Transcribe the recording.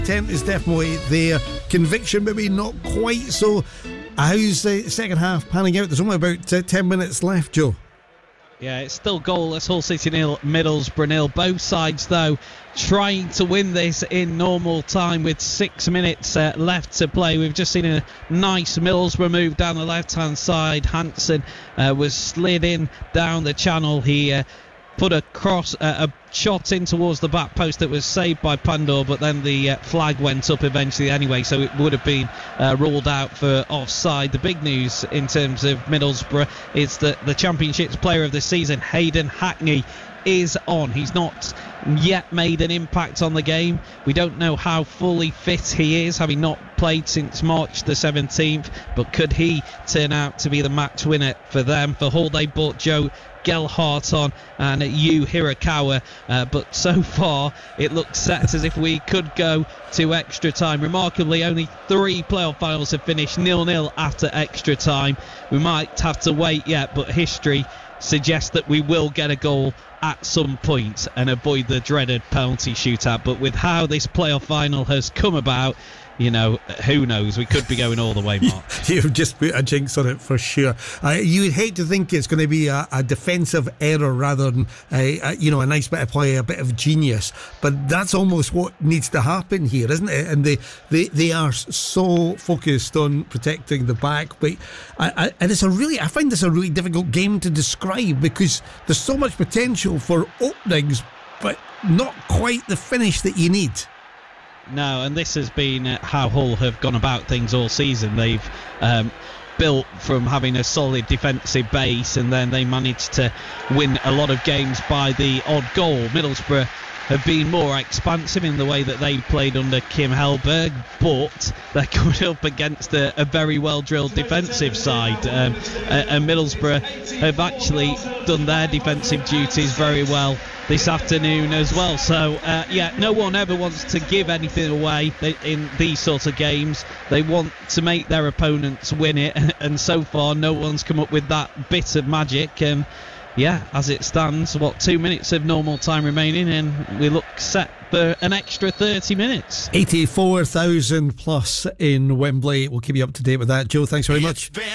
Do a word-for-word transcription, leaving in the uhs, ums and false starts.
Intent is definitely there. Conviction maybe not quite so. How's the second half panning out? There's only about uh, ten minutes left, Joe. Yeah, it's still goalless. Hull City nil, Middlesbrough nil. Both sides, though, trying to win this in normal time with six minutes uh, left to play. We've just seen a nice Middlesbrough move down the left-hand side. Hansen uh, was slid in down the channel. He uh, put a cross, uh, a shot in towards the back post that was saved by Pandor, but then the uh, flag went up eventually anyway, so it would have been uh, ruled out for offside. The big news in terms of Middlesbrough is that the Championship's player of the season, Hayden Hackney, is on. He's not yet made an impact on the game. We don't know how fully fit he is, having not played since March the seventeenth, but could he turn out to be the match winner for them? For Hull, they bought Joe Gelhardt on and Yu Hirakawa, uh, but so far it looks set as if we could go to extra time. Remarkably, only three playoff finals have finished nil nil after extra time. We might have to wait yet, but history suggests that we will get a goal at some point and avoid the dreaded penalty shootout. But with how this playoff final has come about, you know, who knows? We could be going all the way, Mark. You've just put a jinx on it for sure. Uh, you would hate to think it's going to be a, a defensive error rather than a, a, you know, a nice bit of play, a bit of genius. But that's almost what needs to happen here, isn't it? And they they, they are so focused on protecting the back. But I, I, and it's a really, I find this a really difficult game to describe because there's so much potential for openings, but not quite the finish that you need. No, and this has been how Hull have gone about things all season. They've um, built from having a solid defensive base, and then they managed to win a lot of games by the odd goal. Middlesbrough have been more expansive in the way that they played under Kim Hellberg, but they're coming up against a, a very well-drilled defensive side. Um, and Middlesbrough have actually done their defensive duties very well this afternoon as well. So uh, yeah, no one ever wants to give anything away in these sorts of games. They want to make their opponents win it, and so far no one's come up with that bit of magic. Um, yeah, as it stands, what, two minutes of normal time remaining, and we look set for an extra thirty minutes. eighty-four thousand plus in Wembley. We'll keep you up to date with that. Joe, thanks very much.